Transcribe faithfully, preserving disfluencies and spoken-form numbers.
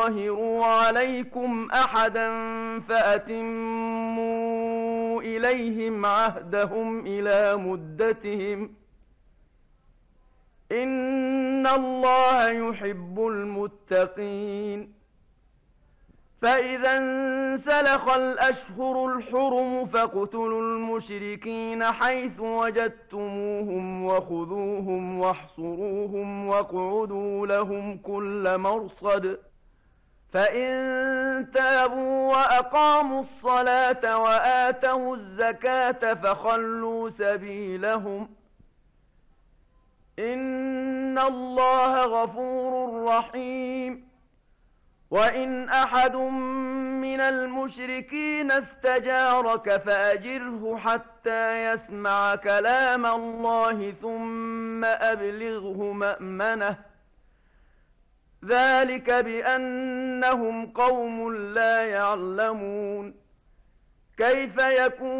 تظاهروا عليكم أحدا فأتموا إليهم عهدهم إلى مدتهم إن الله يحب المتقين. فإذا انسلخ الأشهر الحرم فاقتلوا المشركين حيث وجدتموهم وخذوهم واحصروهم واقعدوا لهم كل مرصد فإن تابوا وأقاموا الصلاة وآتوا الزكاة فخلوا سبيلهم إن الله غفور رحيم. وإن أحد من المشركين استجارك فأجره حتى يسمع كلام الله ثم أبلغه مأمنه ذلك بأنهم قوم لا يعلمون. كيف يكون